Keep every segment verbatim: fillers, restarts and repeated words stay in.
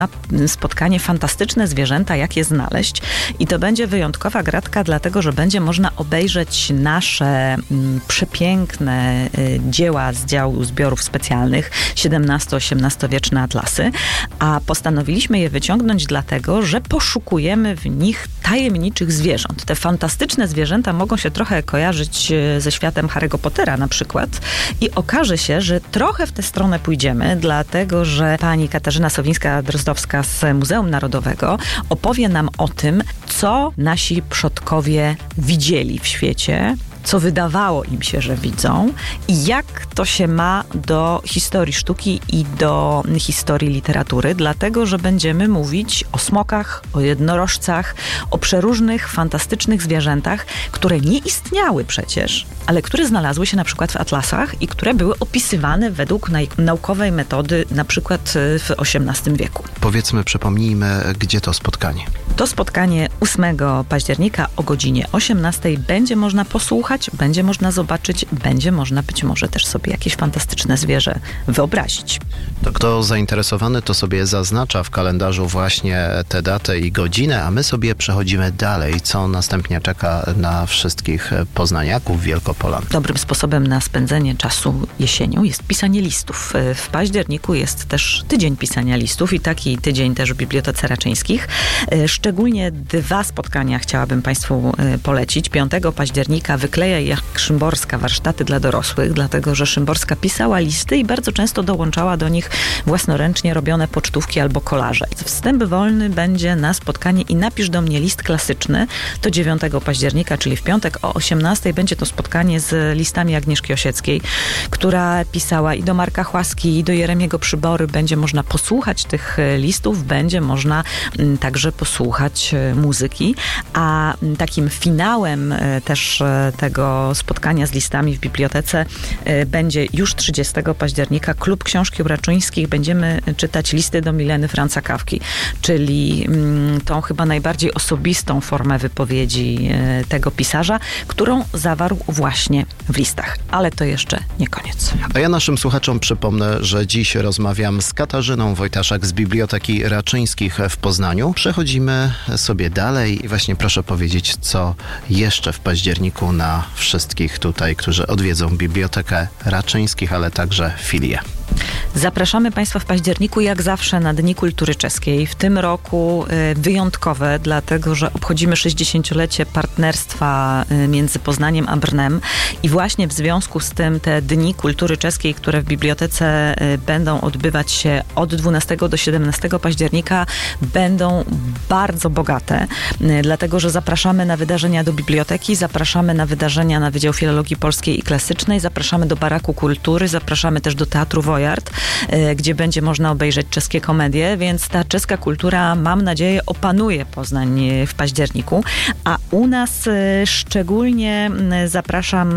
spotkanie Fantastyczne zwierzęta, jak je znaleźć. I to będzie wyjątkowa gratka, dlatego, że będzie można obejrzeć nasze m, przepiękne y, dzieła z działu zbiorów specjalnych, siedemnasto-osiemnastowieczne atlasy, a postanowiliśmy je wyciągnąć dlatego, że poszukujemy w nich tajemniczych zwierząt. Te fantastyczne zwierzęta mogą się trochę kojarzyć ze światem Harry'ego Pottera na przykład i okaże się, że trochę w tę stronę pójdziemy, dlatego, że pani Katarzyna Sowińska-Drozdowska z Muzeum Narodowego opowie nam o tym, co nasi przodkowie widzieli w świecie, co wydawało im się, że widzą i jak to się ma do historii sztuki i do historii literatury, dlatego, że będziemy mówić o smokach, o jednorożcach, o przeróżnych, fantastycznych zwierzętach, które nie istniały przecież, ale które znalazły się na przykład w atlasach i które były opisywane według nau- naukowej metody na przykład w osiemnastym wieku. Powiedzmy, przypomnijmy, gdzie to spotkanie. To spotkanie ósmego października o godzinie osiemnastej będzie można posłuchać, będzie można zobaczyć, będzie można być może też sobie jakieś fantastyczne zwierzę wyobrazić. To kto zainteresowany, to sobie zaznacza w kalendarzu właśnie tę datę i godzinę, a my sobie przechodzimy dalej, co następnie czeka na wszystkich poznaniaków, wielkopolan. Dobrym sposobem na spędzenie czasu jesienią jest pisanie listów. W październiku jest też tydzień pisania listów i taki tydzień też w Bibliotece Raczyńskich. Szczególnie dwa spotkania chciałabym Państwu polecić. piątego października Wykleja jak Szymborska warsztaty dla dorosłych, dlatego że Szymborska pisała listy i bardzo często dołączała do nich własnoręcznie robione pocztówki albo kolaże. Wstęp wolny będzie na spotkanie i napisz do mnie list klasyczny. To dziewiątego października, czyli w piątek o osiemnastej będzie to spotkanie z listami Agnieszki Osieckiej, która pisała i do Marka Chłaski, i do Jeremiego Przybory. Będzie można posłuchać tych listów, będzie można także posłuchać muzyki, a takim finałem też tego spotkania z listami w bibliotece będzie już trzydziestego października Klub Książki Raczyńskich. Będziemy czytać listy do Mileny Franza Kafki, czyli tą chyba najbardziej osobistą formę wypowiedzi tego pisarza, którą zawarł właśnie w listach. Ale to jeszcze nie koniec. A ja naszym słuchaczom przypomnę, że dziś rozmawiam z Katarzyną Wojtaszak z Biblioteki Raczyńskich w Poznaniu. Przechodzimy sobie dalej i właśnie proszę powiedzieć, co jeszcze w październiku na wszystkich tutaj, którzy odwiedzą Bibliotekę Raczyńskich, ale także filię. Zapraszamy Państwa w październiku, jak zawsze, na Dni Kultury Czeskiej. W tym roku wyjątkowe, dlatego że obchodzimy sześćdziesięciolecie partnerstwa między Poznaniem a Brnem i właśnie w związku z tym te Dni Kultury Czeskiej, które w bibliotece będą odbywać się od dwunastego do siedemnastego października, będą bardzo bogate, dlatego że zapraszamy na wydarzenia do biblioteki, zapraszamy na wydarzenia na Wydział Filologii Polskiej i Klasycznej, zapraszamy do Baraku Kultury, zapraszamy też do Teatru Wojart, gdzie będzie można obejrzeć czeskie komedie, więc ta czeska kultura, mam nadzieję, opanuje Poznań w październiku, a u nas szczególnie zapraszam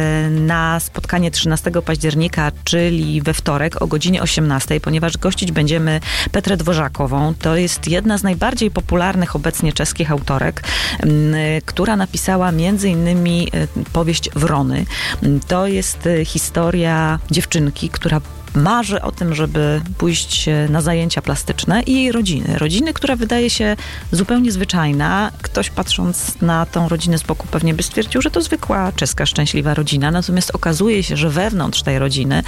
na spotkanie trzynastego października, czyli we wtorek o godzinie osiemnastej, ponieważ gościć będziemy Petrę Dworzakową. To jest jedna z najbardziej popularnych obecnie czeskich autorek, która napisała między innymi powieść Wrony. To jest historia dziewczynki, która marzy o tym, żeby pójść na zajęcia plastyczne i jej rodziny. Rodziny, która wydaje się zupełnie zwyczajna. Ktoś patrząc na tą rodzinę z boku pewnie by stwierdził, że to zwykła czeska, szczęśliwa rodzina. Natomiast okazuje się, że wewnątrz tej rodziny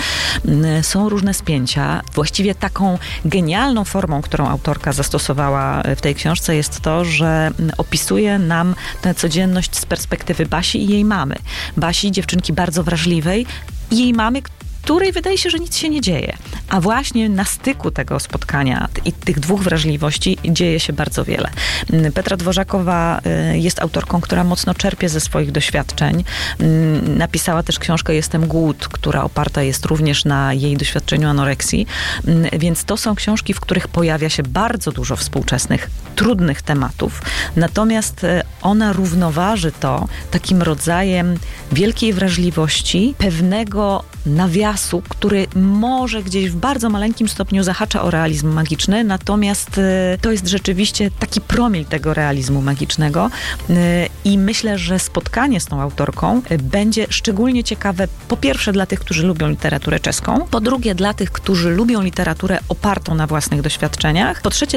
są różne spięcia. Właściwie taką genialną formą, którą autorka zastosowała w tej książce jest to, że opisuje nam tę codzienność z perspektywy Basi i jej mamy. Basi, dziewczynki bardzo wrażliwej i jej mamy, której wydaje się, że nic się nie dzieje. A właśnie na styku tego spotkania i tych dwóch wrażliwości dzieje się bardzo wiele. Petra Dworzakowa jest autorką, która mocno czerpie ze swoich doświadczeń. Napisała też książkę Jestem głód, która oparta jest również na jej doświadczeniu anoreksji. Więc to są książki, w których pojawia się bardzo dużo współczesnych, trudnych tematów. Natomiast ona równoważy to takim rodzajem wielkiej wrażliwości, pewnego nawiasu, który może gdzieś w bardzo maleńkim stopniu zahacza o realizm magiczny, natomiast to jest rzeczywiście taki promień tego realizmu magicznego i myślę, że spotkanie z tą autorką będzie szczególnie ciekawe po pierwsze dla tych, którzy lubią literaturę czeską, po drugie dla tych, którzy lubią literaturę opartą na własnych doświadczeniach, po trzecie